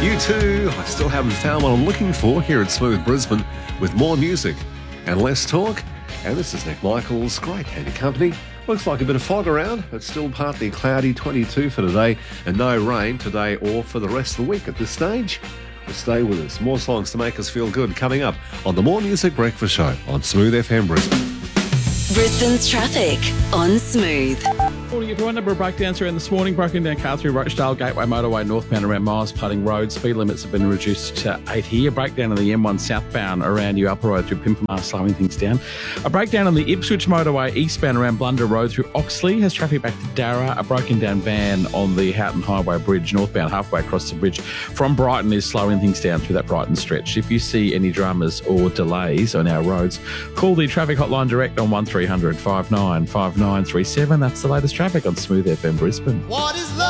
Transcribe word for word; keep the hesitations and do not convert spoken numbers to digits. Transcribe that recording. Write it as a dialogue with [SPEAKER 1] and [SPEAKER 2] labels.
[SPEAKER 1] You too. I still haven't found what I'm looking for here at Smooth Brisbane with more music and less talk. And this is Nick Michaels. Great to have your company. Looks like a bit of fog around, but still partly cloudy, twenty-two for today, and no rain today or for the rest of the week at this stage. Well, stay with us. More songs to make us feel good coming up on the More Music Breakfast Show on Smooth F M Brisbane.
[SPEAKER 2] Brisbane's traffic on Smooth.
[SPEAKER 3] Morning everyone, number of breakdowns around this morning. Broken down car through Rochdale Gateway Motorway northbound around Miles Putting Road. Speed limits have been reduced to eighty. A breakdown on the M one southbound around New Upper Road through Pimpamar, slowing things down. A breakdown on the Ipswich Motorway eastbound around Blunder Road through Oxley has traffic back to Darra. A broken down van on the Houghton Highway Bridge northbound halfway across the bridge from Brighton is slowing things down through that Brighton stretch. If you see any dramas or delays on our roads, call the traffic hotline direct on one three hundred five nine five nine three seven. That's the latest traffic on Smooth F M Brisbane.
[SPEAKER 4] What is love?